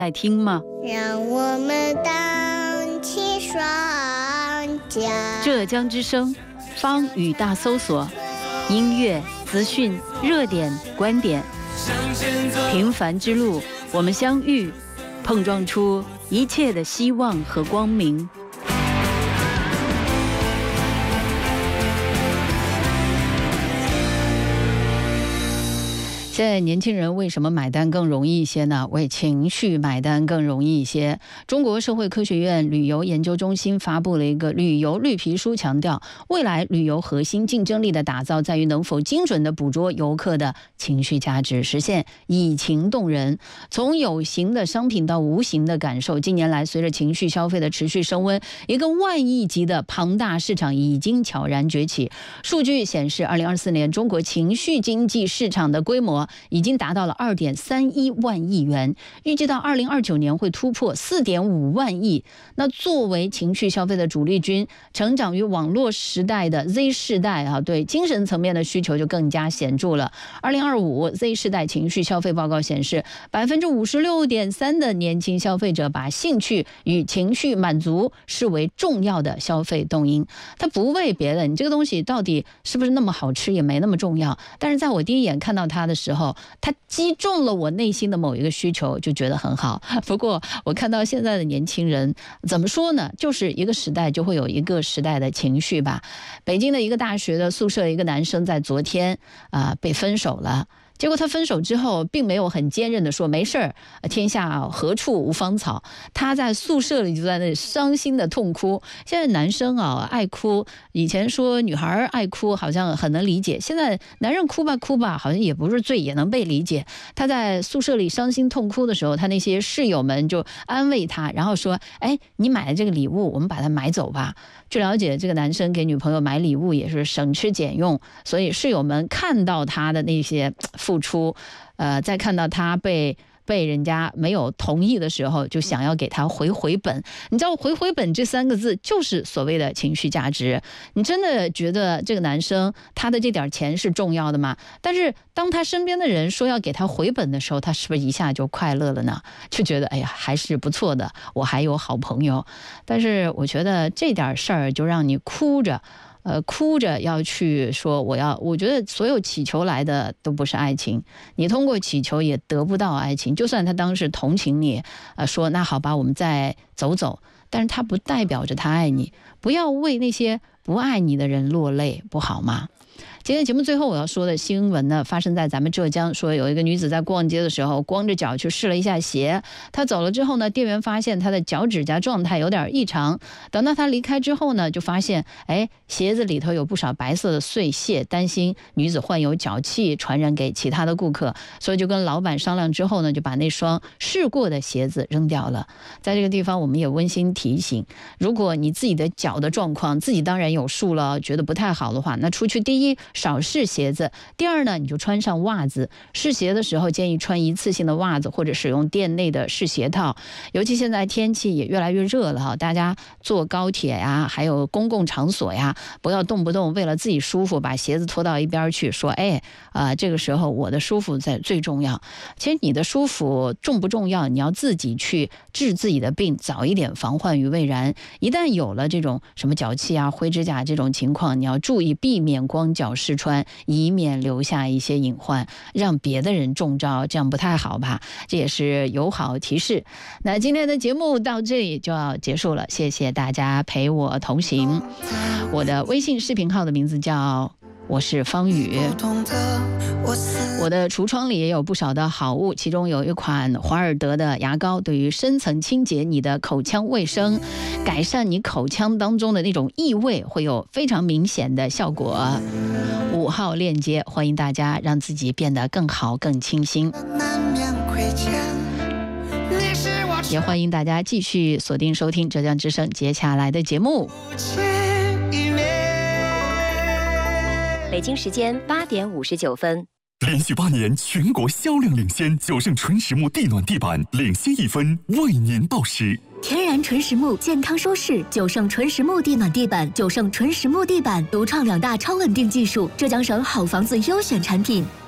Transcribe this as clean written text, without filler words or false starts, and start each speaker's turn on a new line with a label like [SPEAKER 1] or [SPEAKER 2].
[SPEAKER 1] 在听吗？
[SPEAKER 2] 让我们荡起双桨。
[SPEAKER 1] 浙江之声，方语大搜索，音乐、资讯、热点、观点，平凡之路，我们相遇，碰撞出一切的希望和光明。现在年轻人为什么买单更容易一些呢？为情绪买单更容易一些。中国社会科学院旅游研究中心发布了一个旅游绿皮书，强调未来旅游核心竞争力的打造在于能否精准地捕捉游客的情绪价值，实现以情动人。从有形的商品到无形的感受，近年来随着情绪消费的持续升温，一个万亿级的庞大市场已经悄然崛起。数据显示，2024年中国情绪经济市场的规模已经达到了2.31万亿元，预计到2029年会突破4.5万亿。那作为情绪消费的主力军，成长于网络时代的 Z 世代对精神层面的需求就更加显著了。2025 Z 世代情绪消费报告显示，56.3%的年轻消费者把兴趣与情绪满足视为重要的消费动因。他不为别的，你这个东西到底是不是那么好吃也没那么重要，但是在我第一眼看到它的时候，它击中了我内心的某一个需求，就觉得很好。不过我看到现在的年轻人怎么说呢，就是一个时代就会有一个时代的情绪吧。北京的一个大学的宿舍，一个男生在昨天被分手了。结果他分手之后并没有很坚韧的说没事儿，天下何处无芳草，他在宿舍里就在那里伤心的痛哭。现在男生爱哭，以前说女孩爱哭好像很能理解，现在男人哭吧好像也不是罪，也能被理解。他在宿舍里伤心痛哭的时候，他那些室友们就安慰他，然后说你买的这个礼物我们把它买走吧。据了解，这个男生给女朋友买礼物也是省吃俭用，所以室友们看到他的那些付出，再看到他被人家没有同意的时候，就想要给他回本。你知道回本这3个字就是所谓的情绪价值。你真的觉得这个男生他的这点钱是重要的吗？但是当他身边的人说要给他回本的时候，他是不是一下就快乐了呢？就觉得还是不错的，我还有好朋友。但是我觉得这点事儿就让你哭着要去说我觉得所有祈求来的都不是爱情，你通过祈求也得不到爱情。就算他当时同情你，说那好吧我们再走走，但是他不代表着他爱你。不要为那些不爱你的人落泪，不好吗？今天节目最后我要说的新闻呢，发生在咱们浙江，说有一个女子在逛街的时候光着脚去试了一下鞋，她走了之后呢，店员发现她的脚趾甲状态有点异常，等到她离开之后呢，就发现鞋子里头有不少白色的碎屑，担心女子患有脚气传染给其他的顾客，所以就跟老板商量之后呢，就把那双试过的鞋子扔掉了。在这个地方我们也温馨提醒，如果你自己的脚的状况自己当然有数了，觉得不太好的话，那出去第一少试鞋子，第二呢，你就穿上袜子。试鞋的时候建议穿一次性的袜子，或者使用店内的试鞋套。尤其现在天气也越来越热了大家坐高铁呀，还有公共场所呀，不要动不动为了自己舒服把鞋子拖到一边去，说这个时候我的舒服最重要。其实你的舒服重不重要，你要自己去治自己的病，早一点防患于未然。一旦有了这种什么脚气灰指甲这种情况，你要注意避免光脚试穿，以免留下一些隐患，让别的人中招，这样不太好吧？这也是友好提示。那今天的节目到这里就要结束了，谢谢大家陪我同行。我的微信视频号的名字叫我是方宇，我的橱窗里也有不少的好物，其中有一款华尔德的牙膏，对于深层清洁你的口腔卫生，改善你口腔当中的那种异味，会有非常明显的效果。5号链接，欢迎大家让自己变得更好更清新，也欢迎大家继续锁定收听浙江之声接下来的节目。
[SPEAKER 3] 北京时间8点59分。
[SPEAKER 4] 连续8年全国销量领先，9胜纯实木地暖地板领先1分，为您报时。
[SPEAKER 5] 天然纯实木，健康舒适，9胜纯实木地暖地板，9胜纯实木地板独创2大超稳定技术，浙江省好房子优选产品。